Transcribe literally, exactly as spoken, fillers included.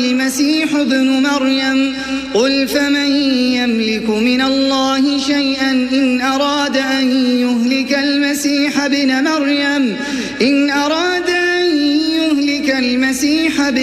المسيح ابن مريم قل فمن يملك من الله شيئا إن أراد أن يهلك المسيح ابن مريم إن